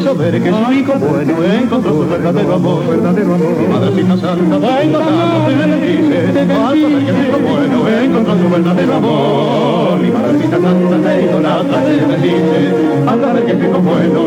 saber que su hijo bueno encontró su verdadero amor. Mi madrecita santa, venga, santa, te bendice. Vas a saber que su hijo bueno encontró su verdadero amor. Mi madrecita santa te idolatra, te bendice. Vas a saber que su hijo bueno